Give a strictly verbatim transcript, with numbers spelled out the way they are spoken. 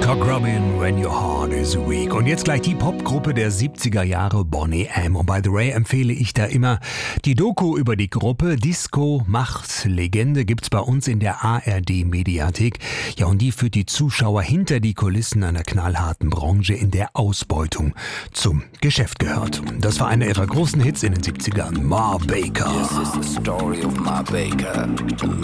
Cock Robin, When Your Heart Is Weak. Und jetzt gleich die Popgruppe der siebziger Jahre, Boney M. Und by the way empfehle ich da immer die Doku über die Gruppe. Disco macht Legende gibt's bei uns in der A R D-Mediathek. Ja, und die führt die Zuschauer hinter die Kulissen einer knallharten Branche, in der Ausbeutung zum Geschäft gehört. Das war einer ihrer großen Hits in den siebzigern. Ma Baker. This is the story of Ma Baker, a